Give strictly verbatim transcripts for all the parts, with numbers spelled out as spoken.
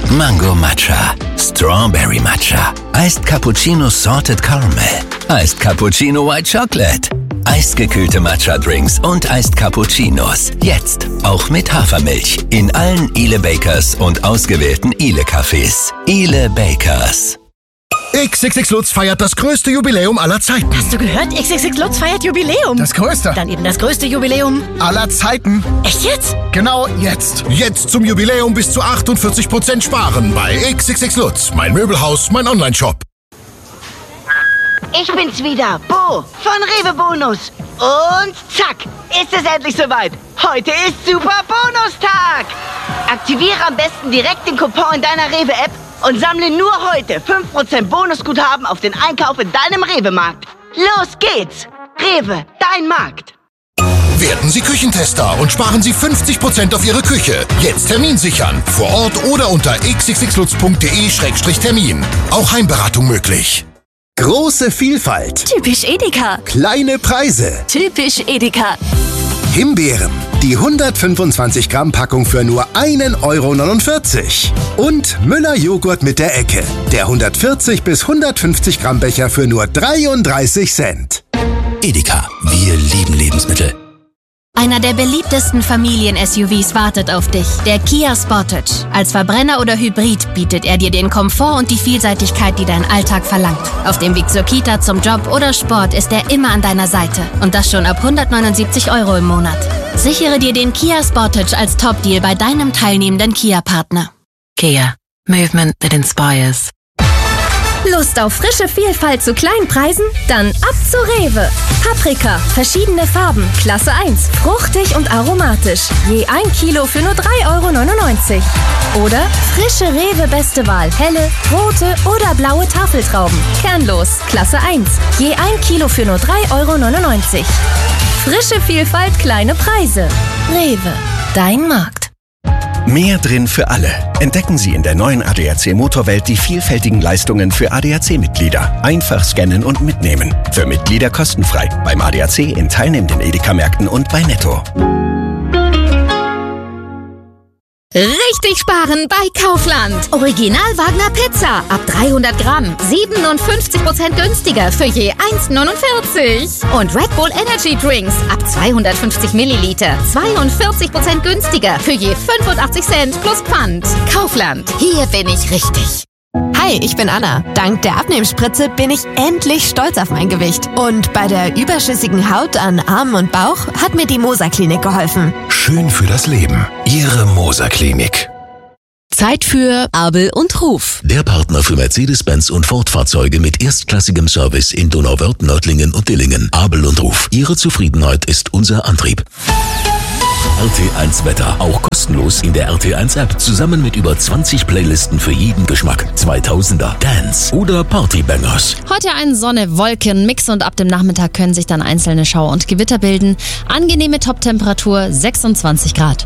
Mango Matcha, Strawberry Matcha, Iced Cappuccino Salted Caramel, Iced Cappuccino White Chocolate, eisgekühlte Matcha-Drinks und Iced Cappuccinos. Jetzt auch mit Hafermilch in allen Ile Bakers und ausgewählten Ile Cafés. Ile Bakers. X X X Lutz feiert das größte Jubiläum aller Zeiten. Hast du gehört? X X X Lutz feiert Jubiläum. Das größte. Dann eben das größte Jubiläum aller Zeiten. Echt jetzt? Genau jetzt. Jetzt zum Jubiläum bis zu achtundvierzig Prozent sparen bei X X X Lutz. Mein Möbelhaus, mein Online-Shop. Ich bin's wieder, Bo von Rewe Bonus. Und zack, ist es endlich soweit. Heute ist Super Bonustag. Aktiviere am besten direkt den Coupon in deiner Rewe-App und sammle nur heute fünf Prozent Bonusguthaben auf den Einkauf in deinem Rewe-Markt. Los geht's. Rewe, dein Markt. Werden Sie Küchentester und sparen Sie fünfzig Prozent auf Ihre Küche. Jetzt Termin sichern. Vor Ort oder unter x x x lutz punkt d e Schrägstrich Termin. Auch Heimberatung möglich. Große Vielfalt. Typisch Edeka. Kleine Preise. Typisch Edeka. Himbeeren. Die hundertfünfundzwanzig Gramm Packung für nur ein Euro neunundvierzig. Und Müller Joghurt mit der Ecke. Der hundertvierzig bis hundertfünfzig Gramm Becher für nur dreiunddreißig Cent. Edeka, wir lieben Lebensmittel. Einer der beliebtesten Familien-S U Vs wartet auf dich, der Kia Sportage. Als Verbrenner oder Hybrid bietet er dir den Komfort und die Vielseitigkeit, die dein Alltag verlangt. Auf dem Weg zur Kita, zum Job oder Sport ist er immer an deiner Seite. Und das schon ab hundertneunundsiebzig Euro im Monat. Sichere dir den Kia Sportage als Top-Deal bei deinem teilnehmenden Kia-Partner. Kia. Movement that inspires. Lust auf frische Vielfalt zu kleinen Preisen? Dann ab zu Rewe. Paprika, verschiedene Farben, Klasse eins, fruchtig und aromatisch. Je ein Kilo für nur drei Euro neunundneunzig. Oder frische Rewe Beste Wahl, helle, rote oder blaue Tafeltrauben. Kernlos, Klasse eins. Je ein Kilo für nur drei Euro neunundneunzig. Frische Vielfalt, kleine Preise. Rewe, dein Markt. Mehr drin für alle. Entdecken Sie in der neuen A D A C Motorwelt die vielfältigen Leistungen für A D A C-Mitglieder. Einfach scannen und mitnehmen. Für Mitglieder kostenfrei. Beim A D A C in teilnehmenden Edeka-Märkten und bei Netto. Richtig sparen bei Kaufland. Original Wagner Pizza ab dreihundert Gramm. siebenundfünfzig Prozent günstiger für je eins neunundvierzig. Und Red Bull Energy Drinks ab zweihundertfünfzig Milliliter. zweiundvierzig Prozent günstiger für je fünfundachtzig Cent plus Pfand. Kaufland. Hier bin ich richtig. Hi, ich bin Anna. Dank der Abnehmspritze bin ich endlich stolz auf mein Gewicht. Und bei der überschüssigen Haut an Armen und Bauch hat mir die Moser Klinik geholfen. Schön für das Leben. Ihre Moser Klinik. Zeit für Abel und Ruf. Der Partner für Mercedes-Benz und Ford-Fahrzeuge mit erstklassigem Service in Donauwörth, Nördlingen und Dillingen. Abel und Ruf. Ihre Zufriedenheit ist unser Antrieb. R T eins Wetter, auch kostenlos in der R T eins App, zusammen mit über zwanzig Playlisten für jeden Geschmack. zweitausender, Dance oder Partybangers. Heute ein Sonne-Wolken-Mix und ab dem Nachmittag können sich dann einzelne Schauer und Gewitter bilden. Angenehme Toptemperatur, sechsundzwanzig Grad.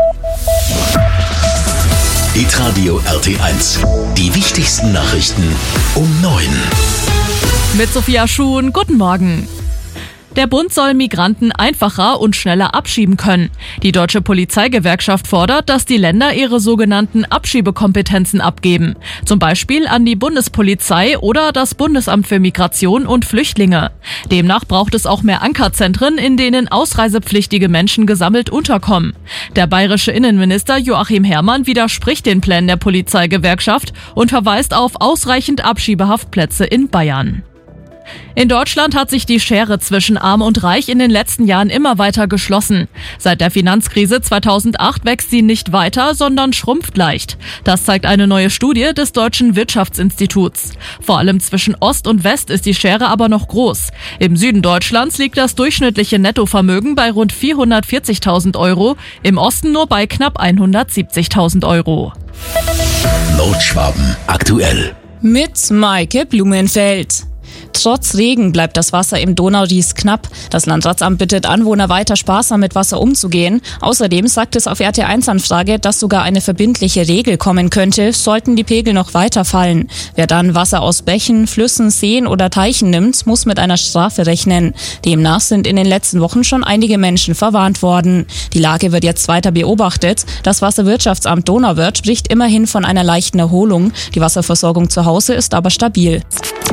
Hitradio R T eins. Die wichtigsten Nachrichten um neun. Mit Sophia Schuhn, guten Morgen. Der Bund soll Migranten einfacher und schneller abschieben können. Die Deutsche Polizeigewerkschaft fordert, dass die Länder ihre sogenannten Abschiebekompetenzen abgeben. Zum Beispiel an die Bundespolizei oder das Bundesamt für Migration und Flüchtlinge. Demnach braucht es auch mehr Ankerzentren, in denen ausreisepflichtige Menschen gesammelt unterkommen. Der bayerische Innenminister Joachim Herrmann widerspricht den Plänen der Polizeigewerkschaft und verweist auf ausreichend Abschiebehaftplätze in Bayern. In Deutschland hat sich die Schere zwischen Arm und Reich in den letzten Jahren immer weiter geschlossen. Seit der Finanzkrise zweitausendacht wächst sie nicht weiter, sondern schrumpft leicht. Das zeigt eine neue Studie des Deutschen Wirtschaftsinstituts. Vor allem zwischen Ost und West ist die Schere aber noch groß. Im Süden Deutschlands liegt das durchschnittliche Nettovermögen bei rund vierhundertvierzigtausend Euro, im Osten nur bei knapp hundertsiebzigtausend Euro. Nordschwaben aktuell. Mit Maike Blumenfeld. Trotz Regen bleibt das Wasser im Donauries knapp. Das Landratsamt bittet Anwohner weiter sparsam mit Wasser umzugehen. Außerdem sagt es auf R T eins Anfrage, dass sogar eine verbindliche Regel kommen könnte, sollten die Pegel noch weiter fallen. Wer dann Wasser aus Bächen, Flüssen, Seen oder Teichen nimmt, muss mit einer Strafe rechnen. Demnach sind in den letzten Wochen schon einige Menschen verwarnt worden. Die Lage wird jetzt weiter beobachtet. Das Wasserwirtschaftsamt Donauwörth spricht immerhin von einer leichten Erholung. Die Wasserversorgung zu Hause ist aber stabil.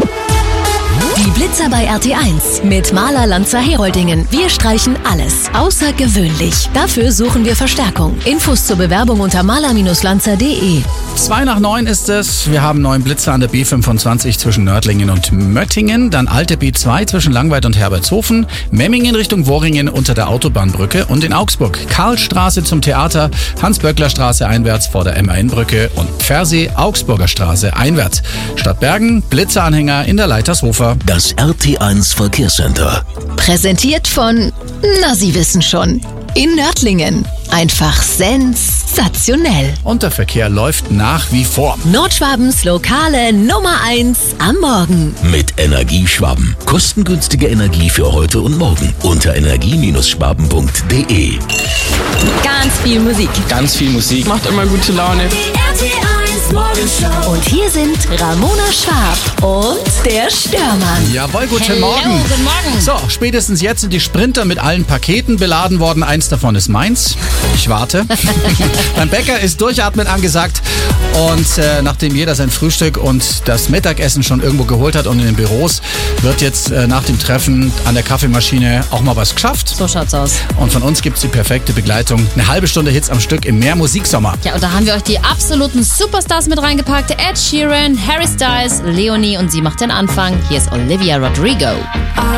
Die Blitzer bei R T eins mit Maler Lanzer Heroldingen. Wir streichen alles. Außergewöhnlich. Dafür suchen wir Verstärkung. Infos zur Bewerbung unter maler Lanzer punkt de. Zwei nach neun ist es. Wir haben neuen Blitzer an der B fünfundzwanzig zwischen Nördlingen und Möttingen. Dann alte B zwei zwischen Langweid und Herbertshofen. Memmingen Richtung Worringen unter der Autobahnbrücke. Und in Augsburg Karlstraße zum Theater, Hans-Böckler-Straße einwärts vor der M eins-Brücke und Pfersee Augsburger Straße einwärts. Stadt Bergen Blitzeranhänger in der Leitershofer. Das R T eins Verkehrscenter. Präsentiert von, na Sie wissen schon, in Nördlingen. Einfach sensationell. Und der Verkehr läuft nach wie vor. Nordschwabens lokale Nummer eins am Morgen. Mit Energieschwaben. Kostengünstige Energie für heute und morgen. Unter energie schwaben punkt de. Ganz viel Musik. Ganz viel Musik. Macht immer gute Laune. Die R T eins Morgenshow. Und hier sind Ramona Schwab und der Störmann. Jawohl, guten Hello, Morgen. Guten Morgen. So, spätestens jetzt sind die Sprinter mit allen Paketen beladen worden. Eins davon ist meins. Ich warte. Beim Bäcker ist Durchatmen angesagt. Und äh, nachdem jeder sein Frühstück und das Mittagessen schon irgendwo geholt hat und in den Büros, wird jetzt äh, nach dem Treffen an der Kaffeemaschine auch mal was geschafft. So schaut's aus. Und von uns gibt's die perfekte Begleitung. Eine halbe Stunde Hits am Stück im Mehr Musiksommer. Ja, und da haben wir euch die absoluten Superstars mit reingepackt. Ed Sheeran, Harry Styles, Leonie und sie macht den Anfang. Hier ist Olivia Rodrigo.